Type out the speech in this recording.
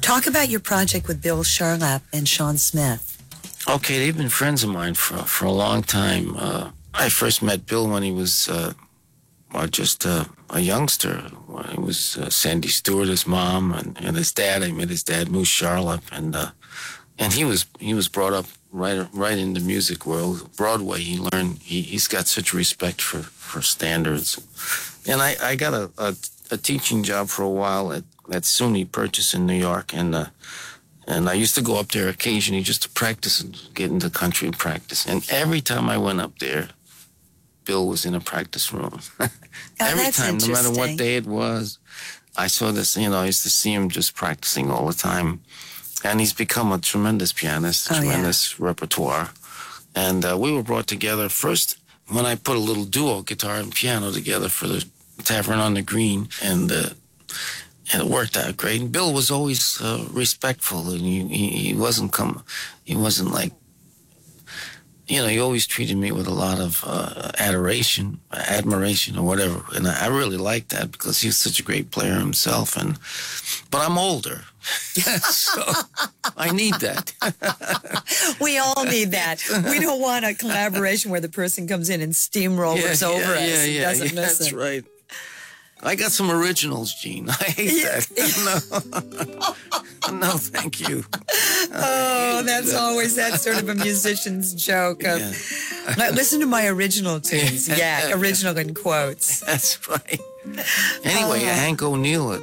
Talk about your project with Bill Charlap and Sean Smith. Okay, they've been friends of mine for a long time. I first met Bill when he was just a youngster. When he was Sandy Stewart, his mom, and his dad. I met his dad, Moose Charlap, and he was brought up right in the music world. Broadway, he learned. He's got such respect for standards. And I got a teaching job for a while at SUNY Purchase in New York, and I used to go up there occasionally just to practice and get into country and practice. And every time I went up there, Bill was in a practice room. Every time, no matter what day it was, I saw this, I used to see him just practicing all the time. And he's become a tremendous pianist, tremendous repertoire. And we were brought together first when I put a little duo, guitar and piano, together for the Tavern on the Green, and it worked out great. And Bill was always respectful, and he wasn't like, he always treated me with a lot of admiration, or whatever. And I really liked that because he was such a great player himself. But I'm older, so I need that. We all need that. We don't want a collaboration where the person comes in and steamrollers over us and doesn't miss that's it. right. I got some originals, Gene. I hate that. No, thank you. Oh, that's always that sort of a musician's joke of, listen to my original tunes. Yeah, original in quotes. That's right. Anyway, Hank O'Neill